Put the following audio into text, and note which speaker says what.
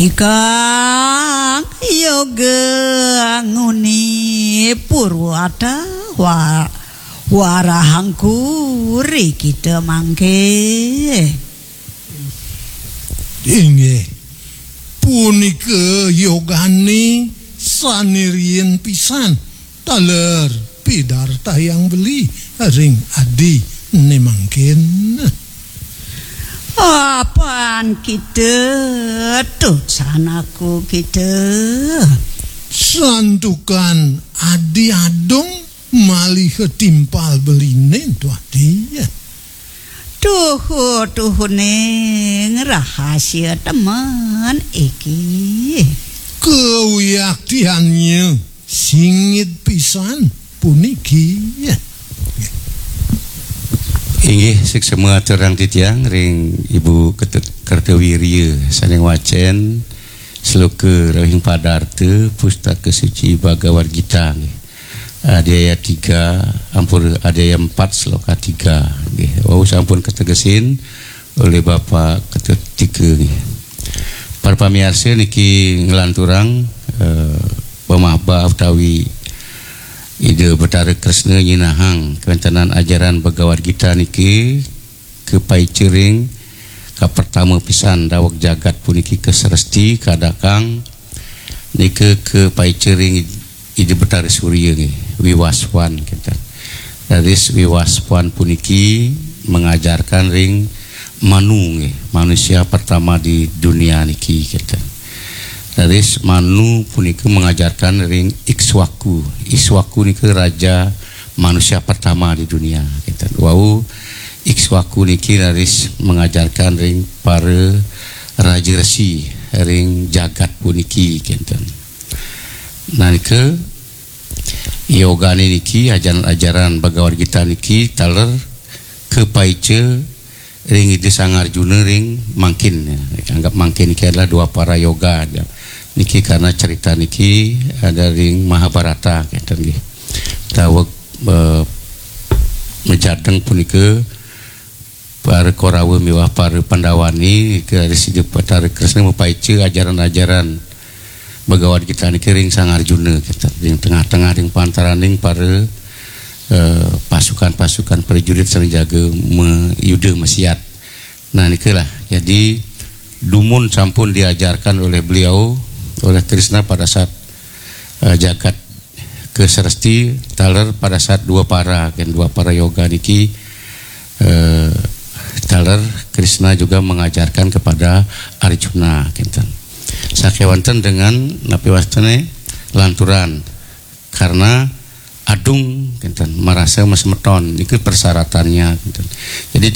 Speaker 1: Ikang yoga nguni purwata warahangkuri kita mangke.
Speaker 2: Inggih punika yogane sanirien pisan taler pidarta yang beli ring adi nemangken.
Speaker 1: Apaan kita tuh sanaku kita
Speaker 2: santukan adi adong malih ketimpal belinen tuh adi.
Speaker 1: Tuh neng rahasia teman iki.
Speaker 2: Kewiyaktiannya singit pisan puniki.
Speaker 3: Inggih sik semua terang titiang ring Ibu Kertewirya saling wacen sloka Rohing Padarte Pustaka Suci Bhagavad Gita di ayat 3 ampun ada ayat 4 sloka 3 nggih. Wau sampun ketegesin oleh Bapak Ketua nggih. Para pamirsa niki ngelanturang pemahba utawi ide Betara Kresna nyinahang kewentenan ajaran Bhagavad Gita niki kepaicering ka pertama pisan daweg jagat puniki keseresti kadakang niki kepaicering ide Betara Surya nggih wiwaswan kita. Dari wiwaswan puniki mengajarkan ring manu nggih manusia pertama di dunia niki kita. Dari Manu punika mengajarkan ring Ikswaku niki raja manusia pertama di dunia kita. Wau Ikswaku niki dari mengajarkan ring para raja resi ring jagat puniki kita. Nah niki yoga niki ajaran Bhagavad Gita niki taler kepaice ring ide Sang Arjuna ring mangkin anggap mangkin niki adalah dua para yoga niki karena cerita niki ada ring Mahabharata kita nggih. Daweg mejadeng punika para Korawa miwah para Pandawani dari Sidi Betara Kresna mapaice ajaran-ajaran Bhagavad Gita niki ring Sang Arjuna kita ring tengah-tengah ring pantaraning para pasukan-pasukan prajurit sareng jaga yuda mesiat. Nah nikilah jadi dumun sampun diajarkan oleh beliau oleh Krishna pada saat jagat keseresti taler pada saat dua para yoga niki taler Krishna juga mengajarkan kepada Arjuna kinten sakewanten dengan napi wastane lanturan karena adung kinten merasa mesmeton niki persyaratannya kinten. Jadi